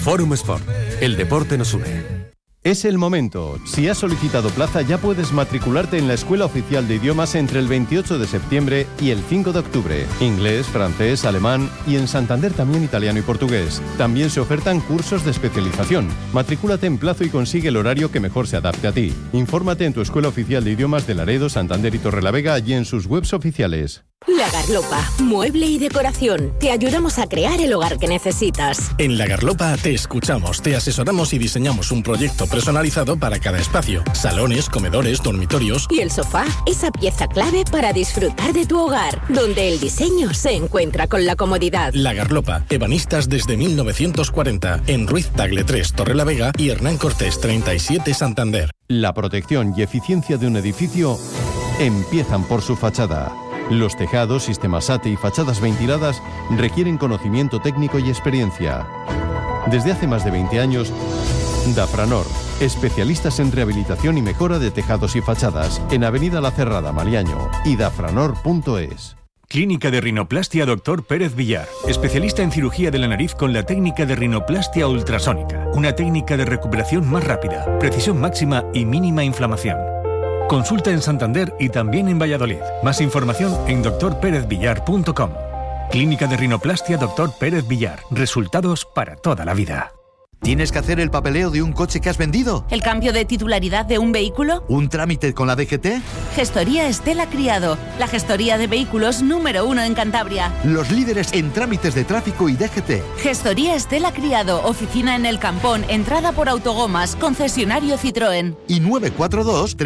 Forum Sport. El deporte nos une. Es el momento. Si has solicitado plaza, ya puedes matricularte en la Escuela Oficial de Idiomas entre el 28 de septiembre y el 5 de octubre. Inglés, francés, alemán y en Santander también italiano y portugués. También se ofertan cursos de especialización. Matricúlate en plazo y consigue el horario que mejor se adapte a ti. Infórmate en tu Escuela Oficial de Idiomas de Laredo, Santander y Torrelavega y en sus webs oficiales. La Garlopa, mueble y decoración. Te ayudamos a crear el hogar que necesitas. En La Garlopa te escuchamos, te asesoramos y diseñamos un proyecto personalizado para cada espacio. Salones, comedores, dormitorios. Y el sofá, esa pieza clave para disfrutar de tu hogar, donde el diseño se encuentra con la comodidad. La Garlopa, ebanistas desde 1940, en Ruiz Tagle 3, Torrelavega y Hernán Cortés 37, Santander. La protección y eficiencia de un edificio empiezan por su fachada. Los tejados, sistemas ATE y fachadas ventiladas requieren conocimiento técnico y experiencia. Desde hace más de 20 años, Dafranor, especialistas en rehabilitación y mejora de tejados y fachadas, en Avenida La Cerrada, Maliaño, y dafranor.es. Clínica de Rinoplastia Dr. Pérez Villar, especialista en cirugía de la nariz con la técnica de rinoplastia ultrasónica, una técnica de recuperación más rápida, precisión máxima y mínima inflamación. Consulta en Santander y también en Valladolid. Más información en drperezvillar.com. Clínica de Rinoplastia Dr. Pérez Villar. Resultados para toda la vida. ¿Tienes que hacer el papeleo de un coche que has vendido? ¿El cambio de titularidad de un vehículo? ¿Un trámite con la DGT? Gestoría Estela Criado, la gestoría de vehículos número 1 en Cantabria. Los líderes en trámites de tráfico y DGT. Gestoría Estela Criado, oficina en El Campón, entrada por Autogomas, concesionario Citroën. Y 942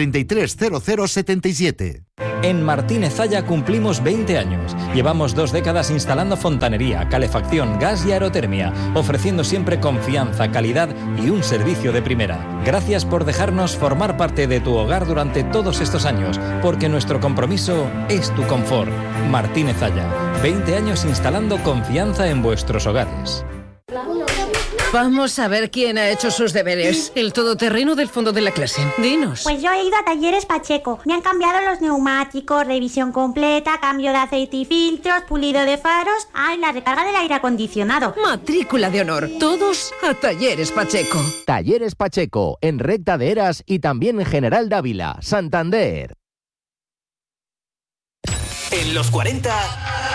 330077. En Martínez Zaya cumplimos 20 años. Llevamos 2 décadas instalando fontanería, calefacción, gas y aerotermia, ofreciendo siempre confianza, calidad y un servicio de primera. Gracias por dejarnos formar parte de tu hogar durante todos estos años, porque nuestro compromiso es tu confort. Martínez Zaya, 20 años instalando confianza en vuestros hogares. Vamos a ver quién ha hecho sus deberes. El todoterreno del fondo de la clase. Dinos. Pues yo he ido a Talleres Pacheco. Me han cambiado los neumáticos, revisión completa, cambio de aceite y filtros, pulido de faros. Ah, y la recarga del aire acondicionado. Matrícula de honor. Todos a Talleres Pacheco. Talleres Pacheco, en Recta de Eras y también en General Dávila, Santander. En los 40...